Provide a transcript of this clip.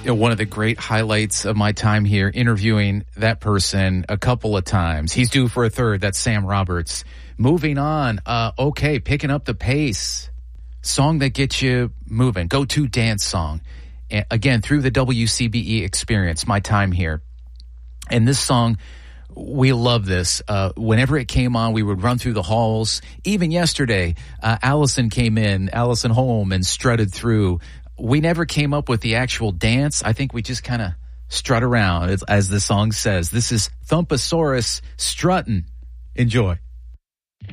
One of the great highlights of my time here interviewing that person a couple of times. He's due for a third. That's Sam Roberts. Moving on. Okay, picking up the pace. Song that gets you moving. Go-to dance song. Again, through the WCBE experience, my time here. And this song, we love this. Whenever it came on, we would run through the halls. Even yesterday, Allison came in, Allison Holm, and strutted through. We never came up with the actual dance. I think we just kind of strut around, as the song says. This is Thumpasaurus strutting. Enjoy.